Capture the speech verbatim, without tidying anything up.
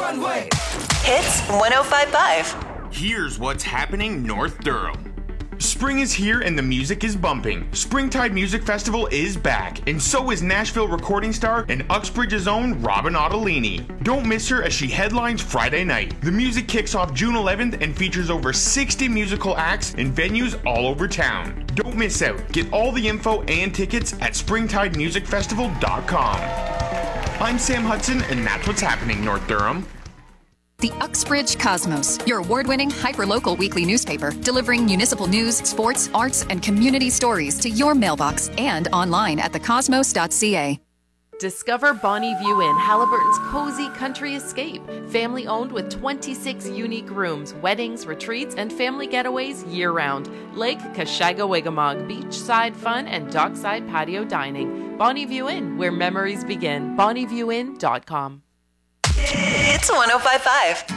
runway. Hits one oh five point five. Here's what's happening North Durham. Spring is here and the music is bumping. Springtide Music Festival is back, and so is Nashville recording star and Uxbridge's own Robin Ottolini. Don't miss her as she headlines Friday night. The music kicks off June eleventh and features over sixty musical acts in venues all over town. Don't miss out. Get all the info and tickets at springtide music festival dot com. I'm Sam Hudson, and that's what's happening North Durham. The Uxbridge Cosmos, your award-winning hyper-local weekly newspaper, delivering municipal news, sports, arts, and community stories to your mailbox and online at the cosmos dot c a. Discover Bonnie View Inn, Halliburton's cozy country escape. Family owned with twenty-six unique rooms, weddings, retreats, and family getaways year-round. Lake Kashaga-Wigamog, beachside fun, and dockside patio dining. Bonnie View Inn, where memories begin. bonnie view inn dot com. It's one oh five point five.